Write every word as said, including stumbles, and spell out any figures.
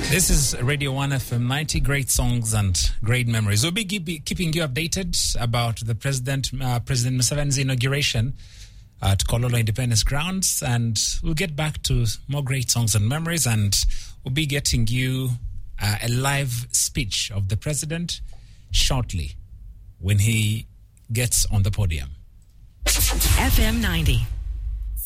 This is Radio one F M ninety, great songs and great memories. We'll be keep, keeping you updated about the President, uh, President Museveni's inauguration at Kololo Independence Grounds, and we'll get back to more great songs and memories, and we'll be getting you uh, a live speech of the President shortly when he gets on the podium. F M ninety.